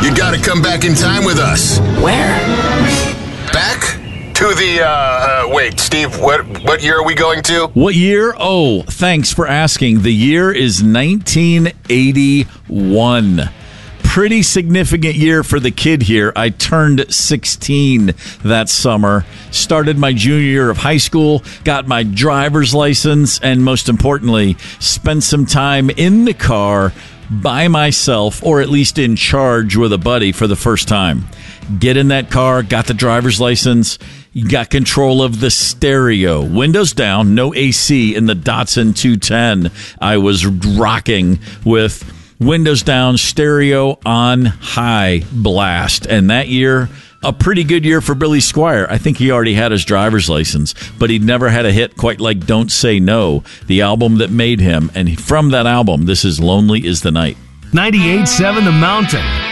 You gotta come back in time with us. Where? Back to the, wait, Steve, what year are we going to? What year? Oh, thanks for asking. The year is 1981. Pretty significant year for the kid here. I turned 16 that summer, started my junior year of high school, got my driver's license, and most importantly, spent some time in the car by myself, or at least in charge with a buddy for the first time. Get in that car, got the driver's license, got control of the stereo. Windows down, no AC in the Datsun 210. I was rocking with windows down, stereo on high blast. And that year, a pretty good year for Billy Squier. I think he already had his driver's license, but he'd never had a hit quite like Don't Say No, the album that made him. And from that album, this is Lonely Is the Night. 98.7 The Mountain.